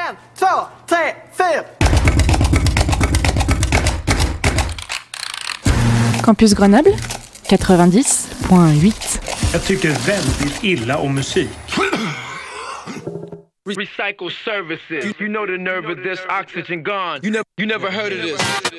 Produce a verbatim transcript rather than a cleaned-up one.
En, två, tre, fyra. Campus Grenoble, quatre-vingt-dix point huit. Jag tycker väldigt illa om musik. Recycle services. You know the nerve of this, oxygen gone. You never, you never heard of this.